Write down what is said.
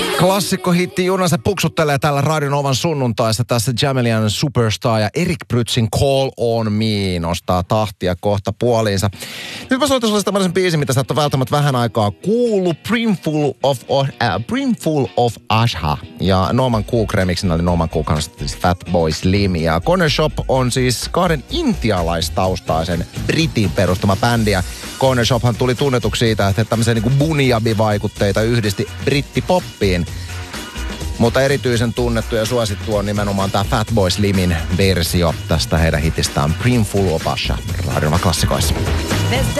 Klassikkohitti junansa puksuttelee tällä Radio Novan sunnuntaissa. Tässä Jamelian Superstar ja Eric Prytzin Call on Me nostaa tahtia kohta puoliinsa. Nyt mä soitan sulle tämmöisen biisin, mitä sä et ole välttämättä vähän aikaa kuullut. Brimful of Asha. Ja Norman Cook remixin oli Norman Cook kanssa Fatboy Slim. Ja Corner Shop on siis kahden intialaistaustaisen britin perustama bändi. Ja Corner Shophan tuli tunnetuksi siitä, että tämmöisiä niin kuin bunyabi-vaikutteita yhdisti brittipoppiin. Mutta erityisen tunnettu ja suosittu on nimenomaan tämä Fatboy Slimin versio tästä heidän hitistään Brimful of Asha. Radio Nova klassikoissa.